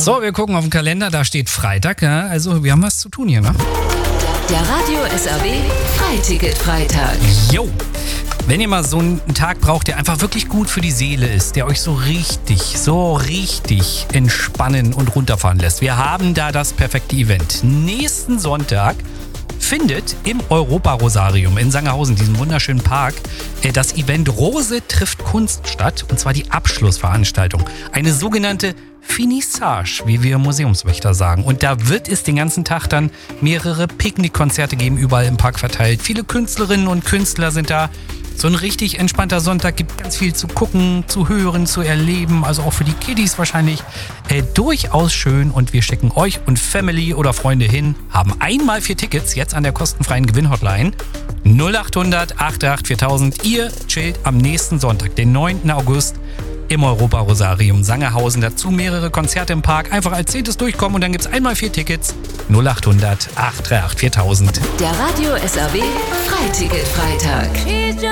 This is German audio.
So, wir gucken auf den Kalender, da steht Freitag, ja? Also wir haben was zu tun hier, ne? Der Radio SAW Freiticket-Freitag. Jo, wenn ihr mal so einen Tag braucht, der einfach wirklich gut für die Seele ist, der euch so richtig entspannen und runterfahren lässt. Wir haben da das perfekte Event. Nächsten Sonntag findet im Europa-Rosarium in Sangerhausen, diesem wunderschönen Park, das Event Rose trifft Kunst statt, und zwar die Abschlussveranstaltung. Eine sogenannte Finissage, wie wir Museumswächter sagen. Und da wird es den ganzen Tag dann mehrere Picknickkonzerte geben, überall im Park verteilt. Viele Künstlerinnen und Künstler sind da. So ein richtig entspannter Sonntag, gibt ganz viel zu gucken, zu hören, zu erleben. Also auch für die Kiddies wahrscheinlich durchaus schön. Und wir schicken euch und Family oder Freunde hin, haben einmal 4 Tickets jetzt an der kostenfreien Gewinnhotline 0800 88 4000. Ihr chillt am nächsten Sonntag, den 9. August, im Europa-Rosarium Sangerhausen. Dazu mehrere Konzerte im Park. Einfach als 10. durchkommen und dann gibt es einmal 4 Tickets. 0800 88 4000. Der Radio SAW Freiticket-Freitag.